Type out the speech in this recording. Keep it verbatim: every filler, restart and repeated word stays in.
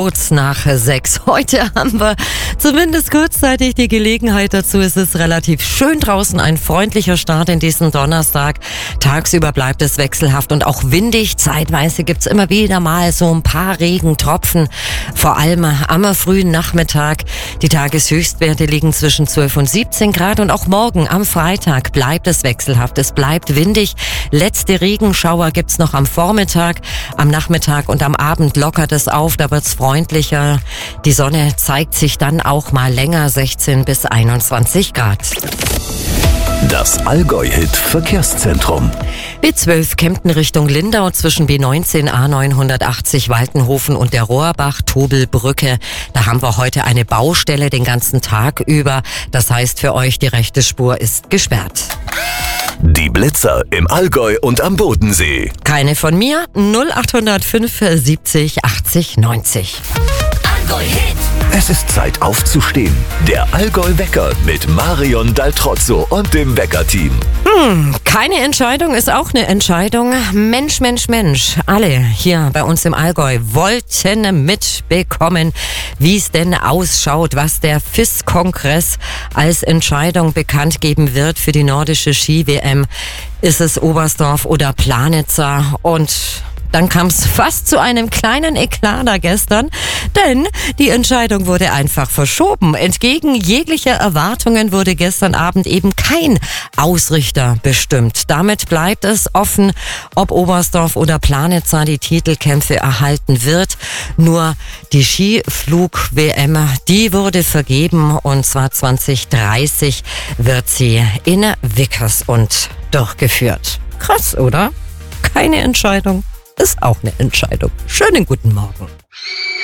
kurz nach sechs. Heute haben wir zumindest kurzzeitig die Gelegenheit dazu. Es ist relativ schön draußen, ein freundlicher Start in diesen Donnerstag. Tagsüber bleibt es wechselhaft und auch windig. Zeitweise gibt's immer wieder mal so ein paar Regentropfen, vor allem am frühen Nachmittag. Die Tageshöchstwerte liegen zwischen zwölf und siebzehn Grad und auch morgen am Freitag bleibt es wechselhaft. Es bleibt windig. Letzte Regenschauer gibt's noch am Vormittag. Am Nachmittag und am Abend lockert es auf, da wird's freundlicher. Die Sonne zeigt sich dann auch mal länger, sechzehn bis einundzwanzig Grad. Das Allgäu-Hit Verkehrszentrum. B zwölf Kempten Richtung Lindau zwischen B neunzehn A neunhundertachtzig Waltenhofen und der Rohrbach-Tobel-Brücke. Da haben wir heute eine Baustelle den ganzen Tag über. Das heißt für euch, die rechte Spur ist gesperrt. Die Blitzer im Allgäu und am Bodensee. Keine von mir, null acht null fünf siebzig achtzig neunzig. Allgäu-Hit. Es ist Zeit aufzustehen. Der Allgäu-Wecker mit Marion Daltrozzo und dem Wecker-Team. Hm, keine Entscheidung ist auch eine Entscheidung. Mensch, Mensch, Mensch. Alle hier bei uns im Allgäu wollten mitbekommen, wie es denn ausschaut, was der F I S-Kongress als Entscheidung bekannt geben wird für die nordische Ski-W M. Ist es Oberstdorf oder Planitzer? Und dann kam es fast zu einem kleinen Eklat da gestern, denn die Entscheidung wurde einfach verschoben. Entgegen jeglicher Erwartungen wurde gestern Abend eben kein Ausrichter bestimmt. Damit bleibt es offen, ob Oberstdorf oder Planitzer die Titelkämpfe erhalten wird. Nur die Skiflug-W M, die wurde vergeben, und zwar zwanzig dreißig wird sie in Vickersund durchgeführt. Krass, oder? Keine Entscheidung ist auch eine Entscheidung. Schönen guten Morgen.